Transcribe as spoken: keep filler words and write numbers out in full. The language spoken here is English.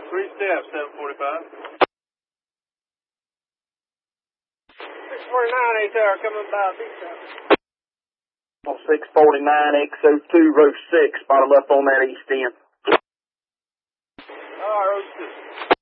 Three steps, seven forty-five. six forty-nine, eight tower, coming by big tower. six forty-nine, X O two, row six, bottom left on that east end. All right, row six.